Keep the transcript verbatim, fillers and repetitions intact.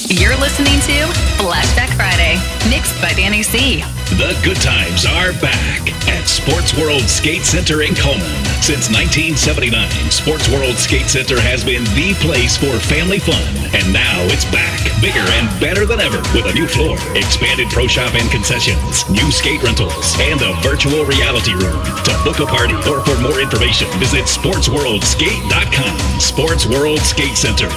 You're listening to Flashback Friday, mixed by Danny C. The good times are back at Sports World Skate Center in Coleman. Since nineteen seventy-nine, Sports World Skate Center has been the place for family fun. And now it's back, bigger and better than ever, with a new floor, expanded pro shop and concessions, new skate rentals, and a virtual reality room. To book a party or for more information, visit sports world skate dot com. Sports World Skate Center,